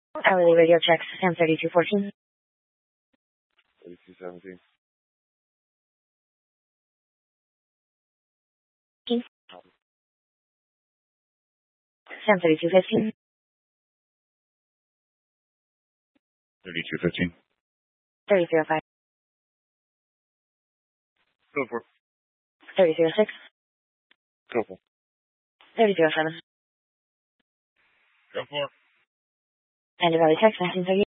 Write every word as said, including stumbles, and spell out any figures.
Hourly radio checks, Sam thirty-two fourteen. thirty-two seventeen. Sam thirty-two fifteen. thirty-two fifteen. thirty-three oh five. Go for it. thirty-three oh six. Go for it. thirty-three oh seven. Go for it. And Valley text nineteen thirty.